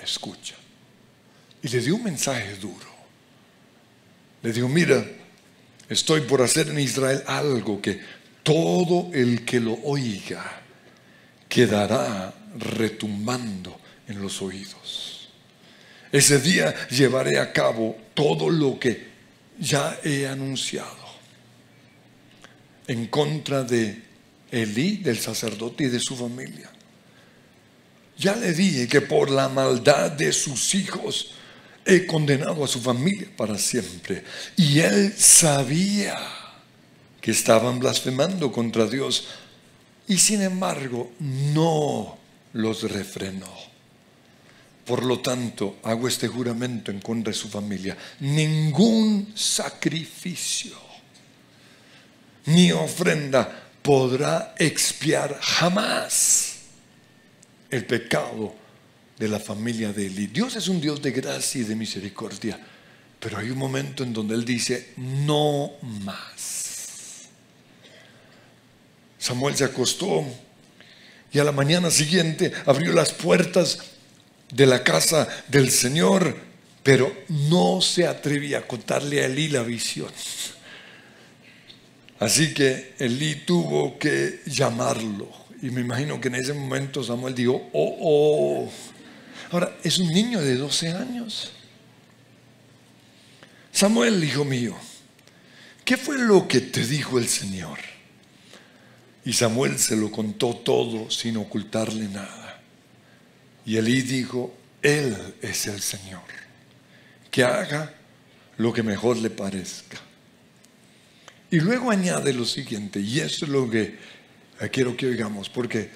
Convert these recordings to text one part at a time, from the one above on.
escucha. Y le dio un mensaje duro. Le dijo: mira, estoy por hacer en Israel algo que todo el que lo oiga quedará retumbando en los oídos. Ese día llevaré a cabo todo lo que ya he anunciado en contra de Elí, del sacerdote, y de su familia. Ya le dije que por la maldad de sus hijos he condenado a su familia para siempre. Y él sabía que estaban blasfemando contra Dios, y sin embargo no los refrenó. Por lo tanto, hago este juramento en contra de su familia: ningún sacrificio ni ofrenda podrá expiar jamás el pecado de la familia de Elí. Dios es un Dios de gracia y de misericordia, pero hay un momento en donde Él dice: no más. Samuel se acostó y a la mañana siguiente abrió las puertas de la casa del Señor, pero no se atrevía a contarle a Elí la visión. Así que Elí tuvo que llamarlo, y me imagino que en ese momento Samuel dijo: oh. Ahora, es un niño de 12 años. Samuel, hijo mío, ¿qué fue lo que te dijo el Señor? Y Samuel se lo contó todo sin ocultarle nada. Y Elí dijo: Él es el Señor, que haga lo que mejor le parezca. Y luego añade lo siguiente, y esto es lo que quiero que oigamos, porque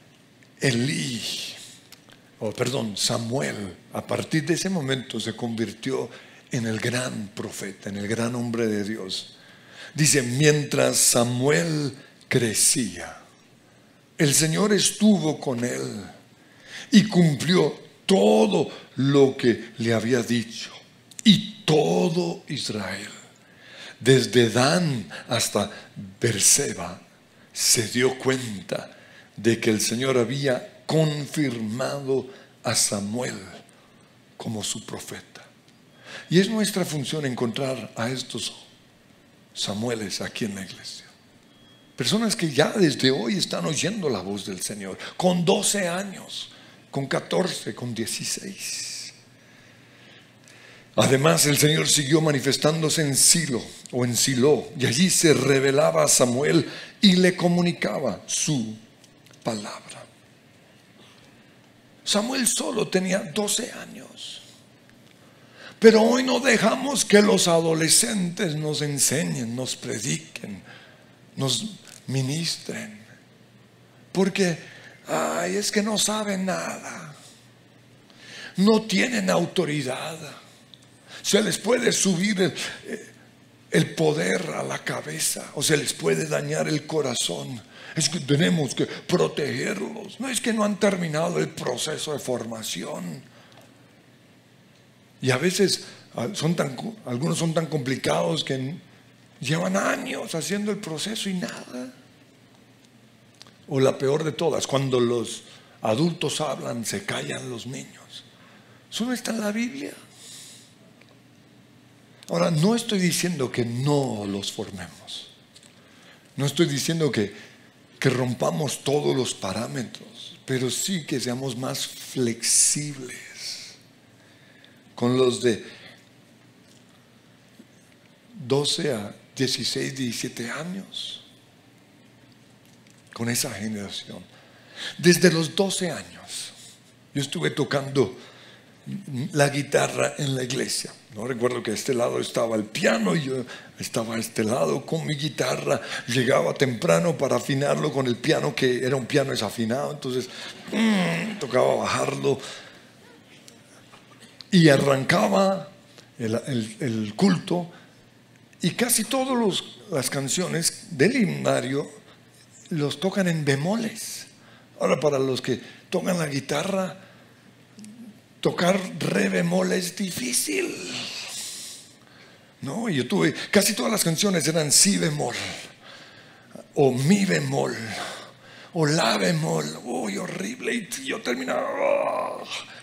Samuel, a partir de ese momento se convirtió en el gran profeta, en el gran hombre de Dios. Dice: mientras Samuel crecía, el Señor estuvo con él y cumplió todo lo que le había dicho. Y todo Israel, desde Dan hasta Beerseba, se dio cuenta de que el Señor había confirmado a Samuel como su profeta. Y es nuestra función encontrar a estos Samueles aquí en la iglesia. Personas que ya desde hoy están oyendo la voz del Señor, con 12 años, con 14, con 16. Además, el Señor siguió manifestándose en Silo, y allí se revelaba a Samuel y le comunicaba su palabra. Samuel solo tenía 12 años. Pero hoy no dejamos que los adolescentes nos enseñen, nos prediquen, nos ministren, porque es que no saben nada, no tienen autoridad, se les puede subir el poder a la cabeza, o se les puede dañar el corazón. Es que tenemos que protegerlos. No, es que no han terminado el proceso de formación. Y a veces algunos son tan complicados que llevan años haciendo el proceso y nada. O la peor de todas, cuando los adultos hablan, se callan los niños. Eso no está en la Biblia. Ahora, no estoy diciendo que no los formemos. No estoy diciendo que rompamos todos los parámetros, pero sí que seamos más flexibles con los de 12 a 16, 17 años, con esa generación. Desde los 12 años yo estuve tocando la guitarra en la iglesia. No recuerdo que a este lado estaba el piano y yo estaba a este lado con mi guitarra. Llegaba temprano para afinarlo con el piano, que era un piano desafinado, entonces tocaba bajarlo y arrancaba el culto, y casi todas las canciones del himnario los tocan en bemoles. Ahora, para los que tocan la guitarra, tocar re bemol es difícil. No, yo tuve, casi todas las canciones eran si bemol, o mi bemol, o la bemol. Uy, horrible. Y yo terminaba